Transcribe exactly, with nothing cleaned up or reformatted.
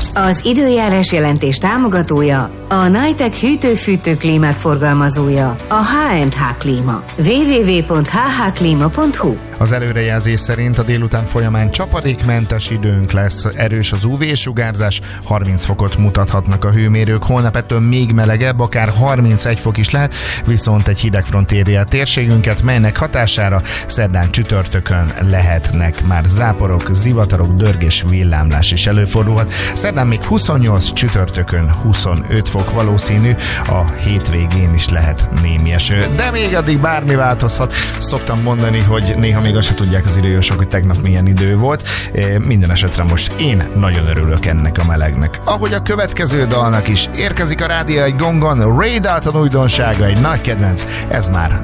Az időjárás jelentés támogatója, a Nitec hűtő-fűtő klímák forgalmazója, a há és há Klíma. double-u double-u double-u pont h h klima pont h u. Az előrejelzés szerint a délután folyamán csapadékmentes időnk lesz, erős az ú vé-sugárzás, harminc fokot mutathatnak a hőmérők, holnap ettől még melegebb, akár harmincegy fok is lehet, viszont egy hidegfront éri a térségünket, melynek hatására szerdán csütörtökön lehetnek már záporok, zivatarok, dörgés, villámlás is előfordulhat. Szerdán még huszonnyolc, csütörtökön huszonöt fok valószínű, a hétvégén is lehet némi eső. De még addig bármi változhat. Szoktam mondani, hogy néha még azt se tudják az időjósok, hogy tegnap milyen idő volt. Minden esetre most én nagyon örülök ennek a melegnek. Ahogy a következő dalnak is érkezik a rádió egy gongon, Ray Dalton újdonsága, egy nagy kedvenc, ez már